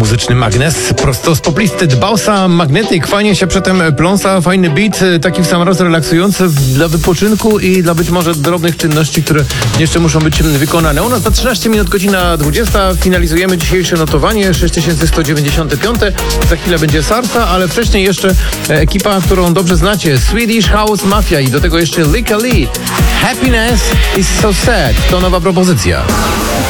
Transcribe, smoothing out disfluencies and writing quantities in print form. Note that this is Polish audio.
muzycznym Agnes, prosto z poplisty Dbausa Magnetic. Fajnie się przedtem pląsa, fajny beat, taki w sam raz relaksujący dla wypoczynku i dla być może drobnych czynności, które jeszcze muszą być wykonane. U nas za 13 minut, godzina 20. Finalizujemy dzisiejsze notowanie, 6195. Za chwilę będzie Sarsa, ale wcześniej jeszcze ekipa, którą dobrze znacie, Swedish House Mafia i do tego jeszcze Lika Lee. Happiness is so sad. To nowa propozycja.